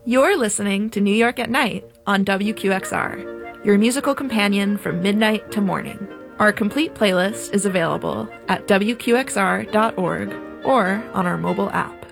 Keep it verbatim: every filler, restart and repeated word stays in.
You're listening to New York at Night on W Q X R, your musical companion from midnight to morning. Our complete playlist is available at W Q X R dot org or on our mobile app.